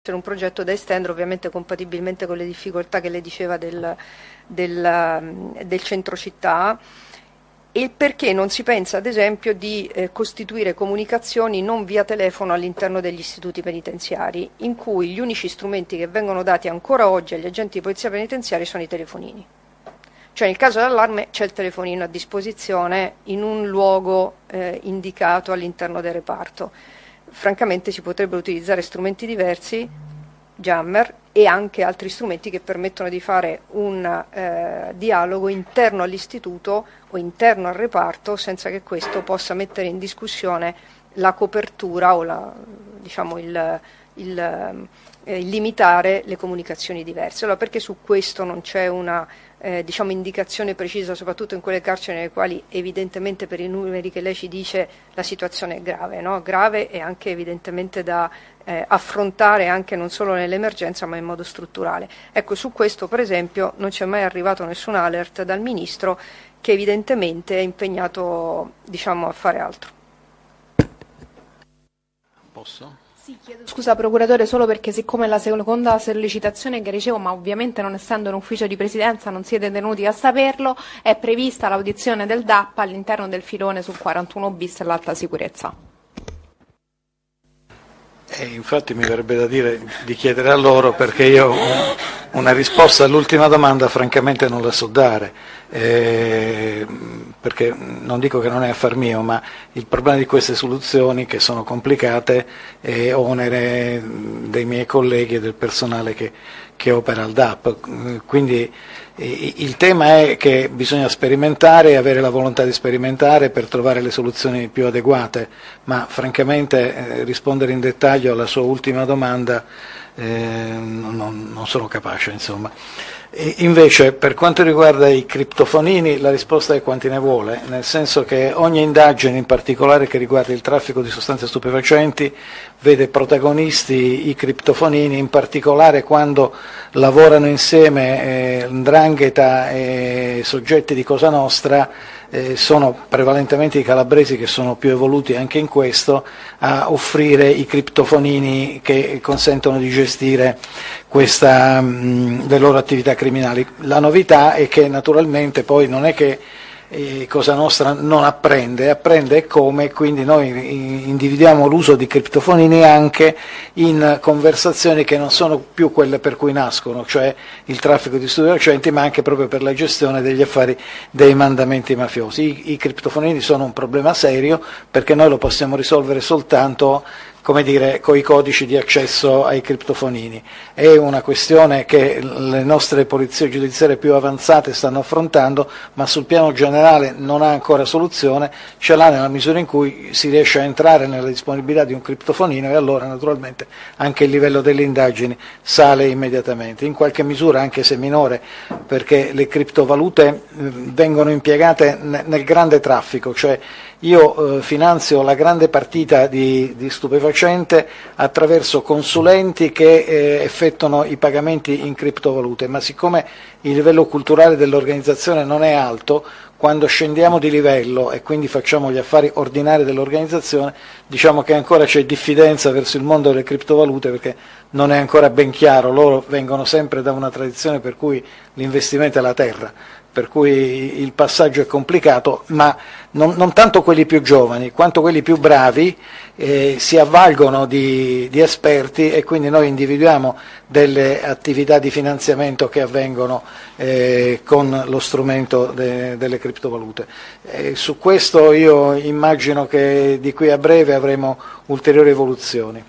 Questo è un progetto da estendere, ovviamente compatibilmente con le difficoltà che lei diceva del centro città. E perché non si pensa, ad esempio, di costituire comunicazioni non via telefono all'interno degli istituti penitenziari, in cui gli unici strumenti che vengono dati ancora oggi agli agenti di polizia penitenziaria sono i telefonini. Cioè nel caso d'allarme c'è il telefonino a disposizione in un luogo indicato all'interno del reparto. Francamente si potrebbero utilizzare strumenti diversi, jammer, e anche altri strumenti che permettono di fare un dialogo interno all'istituto o interno al reparto senza che questo possa mettere in discussione la copertura o il limitare le comunicazioni diverse. Allora, perché su questo non c'è una indicazione precisa, soprattutto in quelle carceri nelle quali evidentemente per i numeri che lei ci dice la situazione è grave, no? Grave e anche evidentemente da affrontare anche non solo nell'emergenza ma in modo strutturale. Ecco, su questo per esempio non c'è mai arrivato nessun alert dal Ministro, che evidentemente è impegnato a fare altro. Posso? Sì, chiedo scusa procuratore, solo perché siccome la seconda sollecitazione che ricevo, ma ovviamente non essendo un ufficio di presidenza non siete tenuti a saperlo, è prevista l'audizione del DAP all'interno del filone sul 41 bis e l'alta sicurezza. Infatti mi verrebbe da dire di chiedere a loro, perché io una risposta all'ultima domanda francamente non la so dare, perché non dico che non è affar mio, ma il problema di queste soluzioni, che sono complicate, è onere dei miei colleghi e del personale che opera al DAP. Quindi il tema è che bisogna sperimentare e avere la volontà di sperimentare per trovare le soluzioni più adeguate, ma francamente rispondere in dettaglio alla sua ultima domanda non sono capace, insomma. Invece, per quanto riguarda i criptofonini, la risposta è quanti ne vuole, nel senso che ogni indagine, in particolare che riguarda il traffico di sostanze stupefacenti, vede protagonisti i criptofonini, in particolare quando lavorano insieme 'ndrangheta e soggetti di Cosa Nostra. Sono prevalentemente i calabresi, che sono più evoluti anche in questo, a offrire i criptofonini che consentono di gestire le loro attività criminali. La novità è che naturalmente poi non è che Cosa Nostra non apprende come, quindi noi individuiamo l'uso di criptofonini anche in conversazioni che non sono più quelle per cui nascono, cioè il traffico di stupefacenti, ma anche proprio per la gestione degli affari dei mandamenti mafiosi. I criptofonini sono un problema serio, perché noi lo possiamo risolvere soltanto con i codici di accesso ai criptofonini. È una questione che le nostre polizie giudiziarie più avanzate stanno affrontando, ma sul piano generale non ha ancora soluzione. Ce l'ha nella misura in cui si riesce a entrare nella disponibilità di un criptofonino, e allora naturalmente anche il livello delle indagini sale immediatamente, in qualche misura anche se minore, perché le criptovalute vengono impiegate nel grande traffico, cioè io finanzio la grande partita di stupefacente attraverso consulenti che effettuano i pagamenti in criptovalute, ma siccome il livello culturale dell'organizzazione non è alto, quando scendiamo di livello e quindi facciamo gli affari ordinari dell'organizzazione, diciamo che ancora c'è diffidenza verso il mondo delle criptovalute, perché non è ancora ben chiaro. Loro vengono sempre da una tradizione per cui l'investimento è la terra, per cui il passaggio è complicato, ma non tanto quelli più giovani quanto quelli più bravi si avvalgono di esperti, e quindi noi individuiamo delle attività di finanziamento che avvengono con lo strumento delle criptovalute. Su questo io immagino che di qui a breve avremo ulteriori evoluzioni.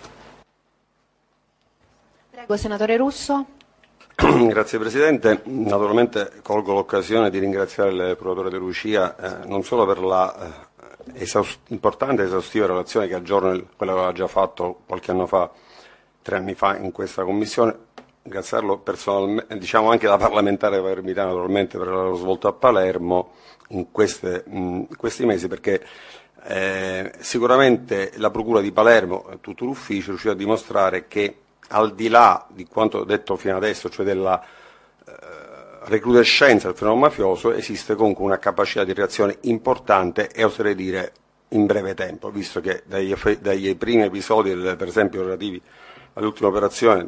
Prego, senatore Russo. Grazie Presidente, naturalmente colgo l'occasione di ringraziare il procuratore De Lucia non solo per la importante e esaustiva relazione che aggiorna quella che aveva già fatto qualche anno fa, 3 anni fa in questa Commissione, ringraziarlo personalmente, diciamo anche da parlamentare palermitano naturalmente, per lo svolto a Palermo in questi mesi, perché sicuramente la Procura di Palermo e tutto l'ufficio è riuscito a dimostrare che, al di là di quanto detto fino adesso, cioè della recrudescenza del fenomeno mafioso, esiste comunque una capacità di reazione importante e oserei dire in breve tempo, visto che dagli primi episodi, per esempio relativi all'ultima operazione